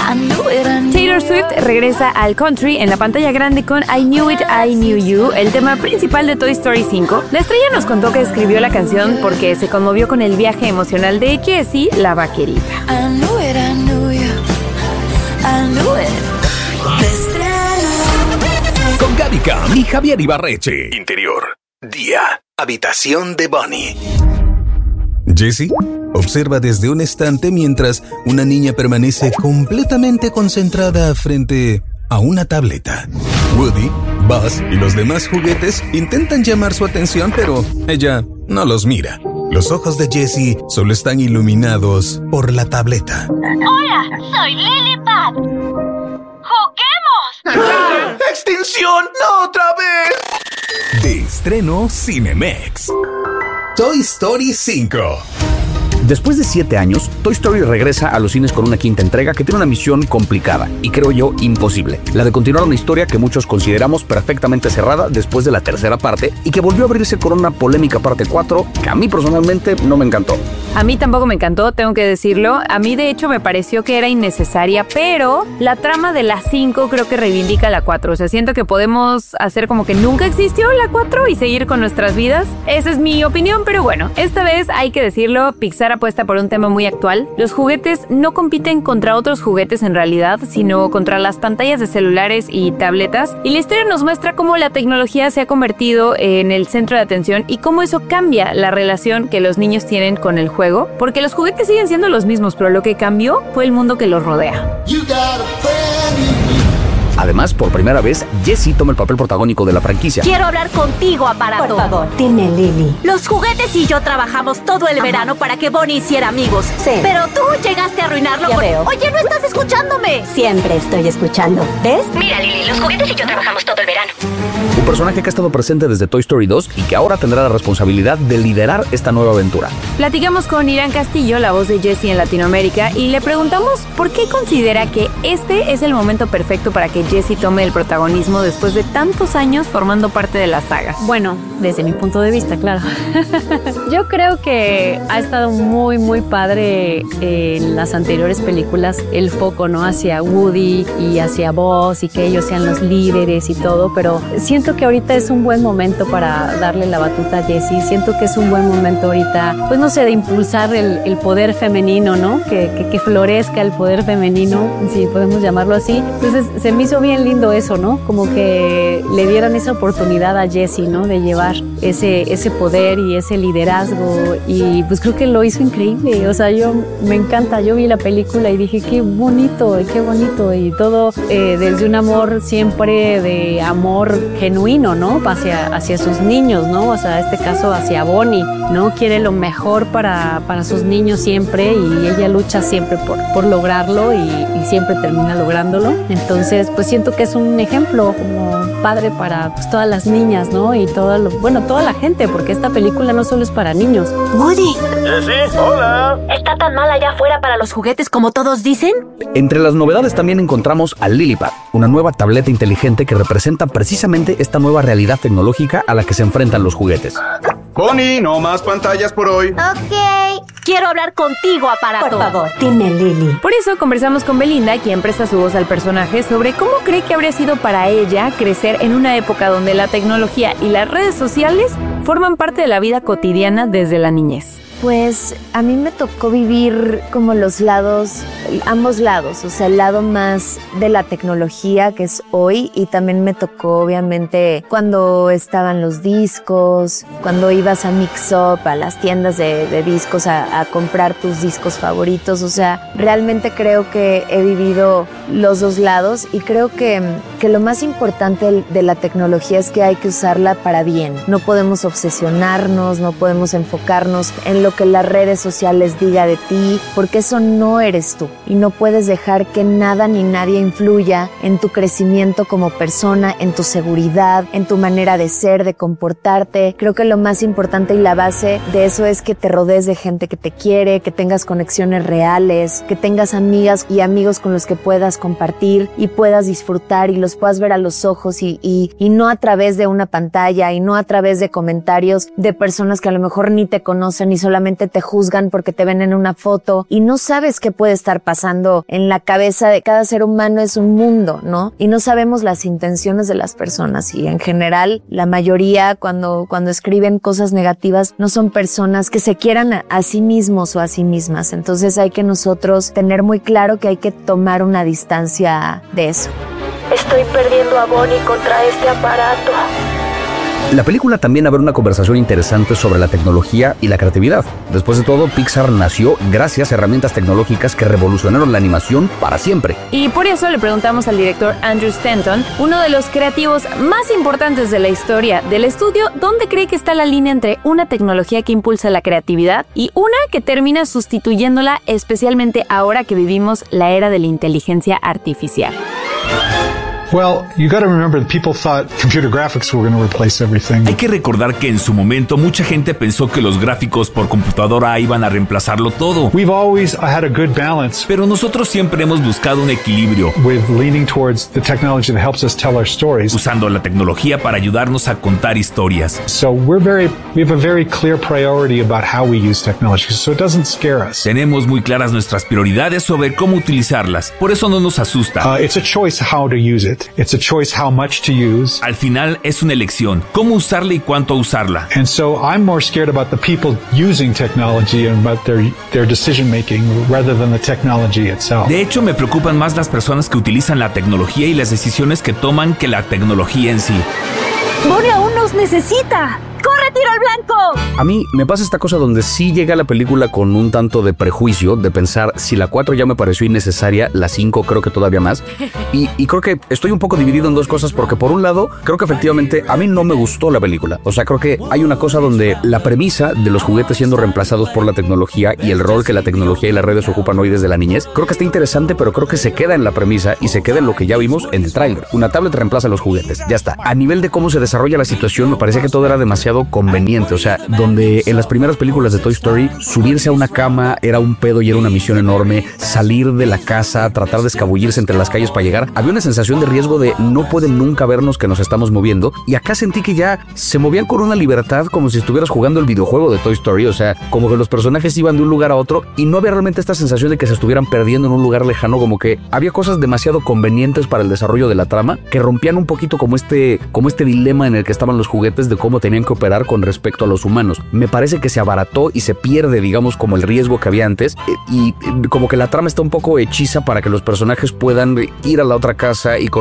Taylor Swift regresa al country en la pantalla grande con I Knew It, I Knew You, el tema principal de Toy Story 5. La estrella nos contó que escribió la canción porque se conmovió con el viaje emocional de Jessie, la vaquerita. I knew it, I knew you. I knew it. Te estreno. Con Gaby Cam y Javier Ibarreche. Interior, día, habitación de Bonnie. Jessie observa desde un estante mientras una niña permanece completamente concentrada frente a una tableta. Woody, Buzz y los demás juguetes intentan llamar su atención, pero ella no los mira. Los ojos de Jessie solo están iluminados por la tableta. Hola, soy Lilipad. ¡Juguemos! ¡Extinción! ¡No otra vez! De estreno Cinemex. Toy Story 5. Después de 7 años, Toy Story regresa a los cines con una quinta entrega que tiene una misión complicada y creo yo imposible. La de continuar una historia que muchos consideramos perfectamente cerrada después de la tercera parte y que volvió a abrirse con una polémica parte 4 que a mí personalmente no me encantó. A mí tampoco me encantó, tengo que decirlo. A mí de hecho me pareció que era innecesaria, pero la trama de la 5 creo que reivindica la 4. O sea, siento que podemos hacer como que nunca existió la 4 y seguir con nuestras vidas. Esa es mi opinión, pero bueno, esta vez hay que decirlo, Pixar apuesta por un tema muy actual. Los juguetes no compiten contra otros juguetes en realidad, sino contra las pantallas de celulares y tabletas. Y la historia nos muestra cómo la tecnología se ha convertido en el centro de atención y cómo eso cambia la relación que los niños tienen con el juego, porque los juguetes siguen siendo los mismos, pero lo que cambió fue el mundo que los rodea. Además, por primera vez, Jessie toma el papel protagónico de la franquicia. Quiero hablar contigo, aparato. Por favor, dime, Lily. Los juguetes y yo trabajamos todo el verano para que Bonnie hiciera amigos. Sí. Pero tú llegaste a arruinarlo Ya veo. Oye, no estás escuchándome. Siempre estoy escuchando. ¿Ves? Mira, Lily, los juguetes y yo trabajamos todo el verano. Un personaje que ha estado presente desde Toy Story 2 y que ahora tendrá la responsabilidad de liderar esta nueva aventura. Platicamos con Irán Castillo, la voz de Jessie en Latinoamérica, y le preguntamos por qué considera que este es el momento perfecto para que Jessie tome el protagonismo después de tantos años formando parte de la saga. Bueno, desde mi punto de vista, claro. Yo creo que ha estado muy, muy padre en las anteriores películas el foco, ¿no? Hacia Woody y hacia Buzz y que ellos sean los líderes y todo, pero siento que ahorita es un buen momento para darle la batuta a Jessie. Siento que es un buen momento ahorita, pues no sé, de impulsar el poder femenino, ¿no? Que florezca el poder femenino, si podemos llamarlo así. Entonces se me hizo bien lindo eso, ¿no? Como que le dieran esa oportunidad a Jessie, ¿no? De llevar ese poder y ese liderazgo, y pues creo que lo hizo increíble. O sea, me encanta. Yo vi la película y dije qué bonito, y todo desde un amor siempre de amor genuino, ¿no? Hacia sus niños, ¿no? O sea, en este caso hacia Bonnie, ¿no? Quiere lo mejor para sus niños siempre, y ella lucha siempre por lograrlo y siempre termina lográndolo. Entonces, pues siento que es un ejemplo como padre para pues, todas las niñas, ¿no? Y toda la gente, porque esta película no solo es para niños. Woody. Jessie, hola. ¿Está tan mal allá afuera para los juguetes como todos dicen? Entre las novedades también encontramos a Lilipad, una nueva tableta inteligente que representa precisamente esta nueva realidad tecnológica a la que se enfrentan los juguetes. Bonnie, no más pantallas por hoy. Ok. Quiero hablar contigo, aparato. Por favor, dime, Lily. Por eso conversamos con Belinda, quien presta su voz al personaje, sobre cómo cree que habría sido para ella crecer en una época donde la tecnología y las redes sociales forman parte de la vida cotidiana desde la niñez. Pues a mí me tocó vivir como ambos lados, o sea, el lado más de la tecnología que es hoy, y también me tocó obviamente cuando estaban los discos, cuando ibas a Mix Up, a las tiendas de discos a comprar tus discos favoritos. O sea, realmente creo que he vivido los dos lados, y creo que lo más importante de la tecnología es que hay que usarla para bien. No podemos obsesionarnos, no podemos enfocarnos en lo que las redes sociales diga de ti, porque eso no eres tú, y no puedes dejar que nada ni nadie influya en tu crecimiento como persona, en tu seguridad, en tu manera de ser, de comportarte. Creo que lo más importante y la base de eso es que te rodees de gente que te quiere, que tengas conexiones reales, que tengas amigas y amigos con los que puedas compartir y puedas disfrutar y los puedas ver a los ojos, y no a través de una pantalla, y no a través de comentarios de personas que a lo mejor ni te conocen y solamente solamente te juzgan porque te ven en una foto y no sabes qué puede estar pasando en la cabeza de cada ser humano. Es un mundo, ¿no? Y no sabemos las intenciones de las personas, y en general la mayoría cuando escriben cosas negativas no son personas que se quieran a sí mismos o a sí mismas. Entonces hay que nosotros tener muy claro que hay que tomar una distancia de eso. Estoy perdiendo a Bonnie contra este aparato. La película también abre una conversación interesante sobre la tecnología y la creatividad. Después de todo, Pixar nació gracias a herramientas tecnológicas que revolucionaron la animación para siempre. Y por eso le preguntamos al director Andrew Stanton, uno de los creativos más importantes de la historia del estudio, ¿dónde cree que está la línea entre una tecnología que impulsa la creatividad y una que termina sustituyéndola, especialmente ahora que vivimos la era de la inteligencia artificial? Well, you got to remember that people thought computer graphics were going to replace everything. Hay que recordar que en su momento mucha gente pensó que los gráficos por computadora iban a reemplazarlo todo. We've always had a good balance. Pero nosotros siempre hemos buscado un equilibrio. With leaning towards the technology that helps us tell our stories. Usando la tecnología para ayudarnos a contar historias. So we have a very clear priority about how we use technology, so it doesn't scare us. Tenemos muy claras nuestras prioridades sobre cómo utilizarlas. Por eso no nos asusta. It's a choice how to use it. It's a choice how much to use. Al final es una elección, cómo usarla y cuánto usarla. And so I'm more scared about the people using technology and about their decision making rather than the technology itself. De hecho, me preocupan más las personas que utilizan la tecnología y las decisiones que toman que la tecnología en sí. Bonnie aún nos necesita. ¡Corre, tiro al blanco! A mí me pasa esta cosa donde sí llega la película con un tanto de prejuicio, de pensar, si la 4 ya me pareció innecesaria, la 5 creo que todavía más. Y creo que estoy un poco dividido en dos cosas, porque por un lado, creo que efectivamente a mí no me gustó la película. O sea, creo que hay una cosa donde la premisa de los juguetes siendo reemplazados por la tecnología y el rol que la tecnología y las redes ocupan hoy desde la niñez, creo que está interesante, pero creo que se queda en la premisa y se queda en lo que ya vimos en el tráiler. Una tablet reemplaza los juguetes, ya está. A nivel de cómo se desarrolla la situación, me parecía que todo era demasiado conveniente. O sea, donde en las primeras películas de Toy Story, subirse a una cama era un pedo y era una misión enorme, salir de la casa, tratar de escabullirse entre las calles para llegar, había una sensación de riesgo de no pueden nunca vernos que nos estamos moviendo, y acá sentí que ya se movían con una libertad como si estuvieras jugando el videojuego de Toy Story. O sea, como que los personajes iban de un lugar a otro y no había realmente esta sensación de que se estuvieran perdiendo en un lugar lejano, como que había cosas demasiado convenientes para el desarrollo de la trama que rompían un poquito como este dilema en el que estaban los juguetes de cómo tenían que operar con respecto a los humanos. Me parece que se abarató y se pierde, digamos, como el riesgo que había antes, y como que la trama está un poco hechiza para que los personajes puedan ir a la otra casa y